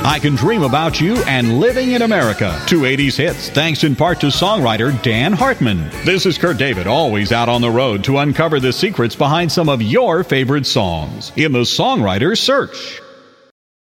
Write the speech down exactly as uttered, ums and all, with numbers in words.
I Can Dream About You, and Living in America. Two eighties hits, thanks in part to songwriter Dan Hartman. This is Kurt David, always out on the road to uncover the secrets behind some of your favorite songs in the Songwriter Search.